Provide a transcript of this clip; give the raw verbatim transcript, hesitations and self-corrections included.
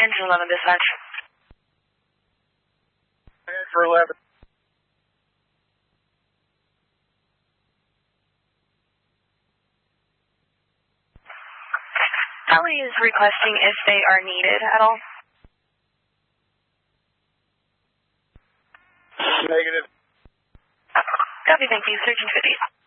Engine eleven dispatch. For eleven. Ellie is requesting if they are needed at all. Negative. Copy, thank you. Surgeon fifty.